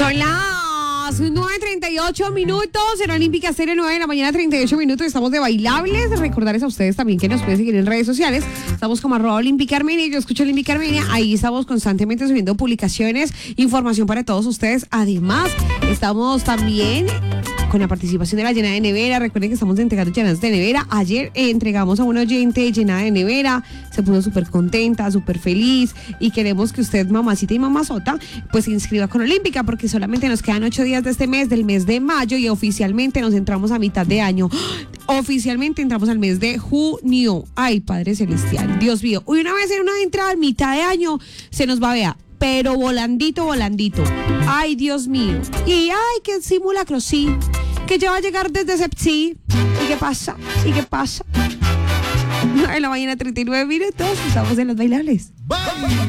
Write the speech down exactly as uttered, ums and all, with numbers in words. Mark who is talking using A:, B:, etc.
A: Son las nueve treinta y ocho minutos en Olímpica Estéreo, nueve de la mañana, treinta y ocho minutos. Estamos de bailables. Recordarles a ustedes también que nos pueden seguir en redes sociales. Estamos como arroba Olímpica Armenia. Yo escucho Olímpica Armenia. Ahí estamos constantemente subiendo publicaciones, información para todos ustedes. Además, estamos también con la participación de la llenada de nevera. Recuerden que estamos entregando llenadas de nevera. Ayer eh, entregamos a una oyente llenada de nevera. Se puso súper contenta, súper feliz. Y queremos que usted, mamacita y mamazota, pues se inscriba con Olímpica, porque solamente nos quedan ocho días de este mes, del mes de mayo, y oficialmente nos entramos a mitad de año. Oficialmente entramos al mes de junio. Ay, Padre Celestial, Dios mío. Hoy una vez en una entrada a mitad de año se nos va a ver, pero volandito, volandito. Ay, Dios mío. Y ay, qué simulacro, sí. Que ya va a llegar desde Sepsi. ¿Y qué pasa? ¿Y qué pasa? nueve de la mañana, treinta y nueve minutos. Estamos en Los Bailables.